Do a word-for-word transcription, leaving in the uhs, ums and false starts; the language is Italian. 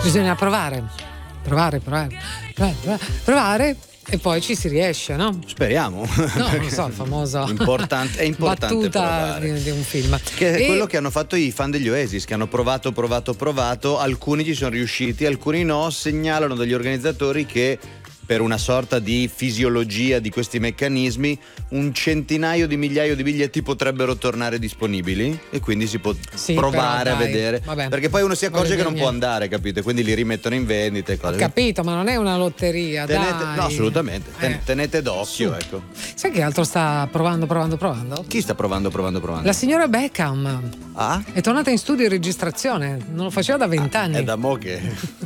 Bisogna provare, provare, provare, provare, provare e poi ci si riesce, no? Speriamo. No, non so, il famoso Importante, è importante battuta provare. di, di un film. Che è E- quello che hanno fatto i fan degli Oasis, che hanno provato, provato, provato, alcuni ci sono riusciti, alcuni no. Segnalano dagli organizzatori che per una sorta di fisiologia di questi meccanismi un centinaio di migliaio di biglietti potrebbero tornare disponibili e quindi si può Sì, provare però, a dai, vedere, vabbè. perché poi uno si accorge Voglio che non dire può niente. andare, capito? Quindi li rimettono in vendita e Ho cose. capito, ma non è una lotteria, Tenete, dai. no, assolutamente, ten- Eh. tenete d'occhio, Su. ecco. Sai che altro sta provando, provando, provando? Chi sta provando, provando, provando? La signora Beckham Ah? è tornata in studio in registrazione, non lo faceva da vent'anni. È da mo' che